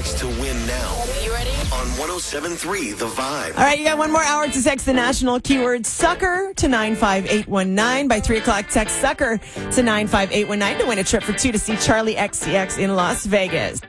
text to win now. You ready? On 107.3 The Vibe. All right, you got one more hour to text the national keyword sucker to 95819. By 3 o'clock, text sucker to 95819 to win a trip for two to see Charlie XCX in Las Vegas.